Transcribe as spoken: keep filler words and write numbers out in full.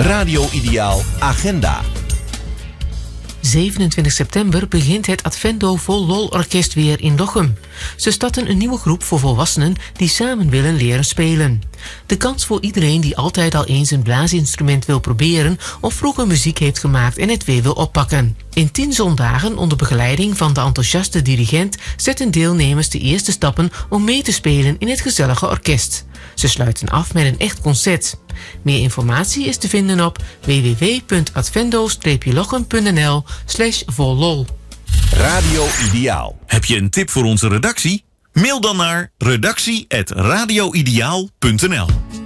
Radio Ideaal Agenda. zevenentwintig september begint het Advendo Vol Lol Orkest weer in Lochem. Ze starten een nieuwe groep voor volwassenen die samen willen leren spelen. De kans voor iedereen die altijd al eens een blaasinstrument wil proberen of vroeger muziek heeft gemaakt en het weer wil oppakken. In tien zondagen onder begeleiding van de enthousiaste dirigent zetten deelnemers de eerste stappen om mee te spelen in het gezellige orkest. Ze sluiten af met een echt concert. Meer informatie is te vinden op w w w punt advendo lochem punt n l slash vollol. Radio Ideaal. Heb je een tip voor onze redactie? Mail dan naar redactie apenstaartje radioideaal punt n l.